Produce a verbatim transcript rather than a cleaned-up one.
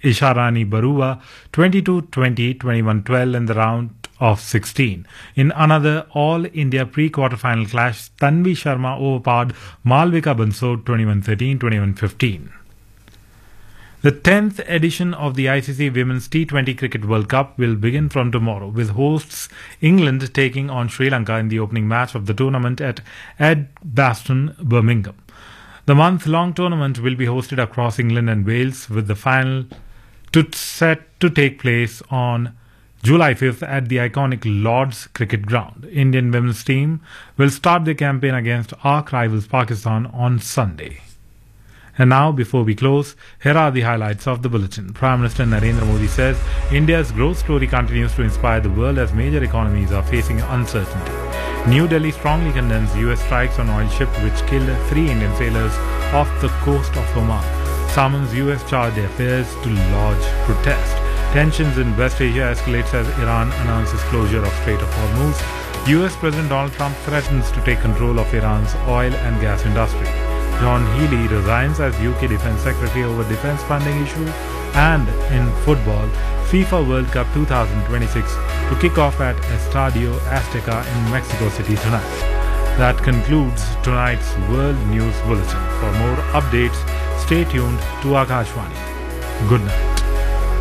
Isharani Barua twenty-two twenty, twenty-one twelve in the round of sixteen. In another All India pre-quarter final clash, Tanvi Sharma overpowered Malvika Bansod twenty-one thirteen, twenty-one fifteen. The tenth edition of the I C C Women's T twenty Cricket World Cup will begin from tomorrow, with hosts England taking on Sri Lanka in the opening match of the tournament at Edgbaston, Birmingham. The month-long tournament will be hosted across England and Wales, with the final to set to take place on July fifth at the iconic Lord's Cricket Ground. Indian women's team will start their campaign against arch rivals Pakistan on Sunday. And now, before we close, here are the highlights of the bulletin. Prime Minister Narendra Modi says India's growth story continues to inspire the world as major economies are facing uncertainty. New Delhi strongly condemns U S strikes on oil ship which killed three Indian sailors off the coast of Oman. Summons U S chargé d'affaires to lodge protest. Tensions in West Asia escalates as Iran announces closure of Strait of Hormuz. U S President Donald Trump threatens to take control of Iran's oil and gas industry. John Healey resigns as U K Defence Secretary over defence funding issue. And in football, FIFA World Cup twenty twenty-six to kick off at Estadio Azteca in Mexico City tonight. That concludes tonight's World News Bulletin. For more updates, stay tuned to Akashvani. Good night.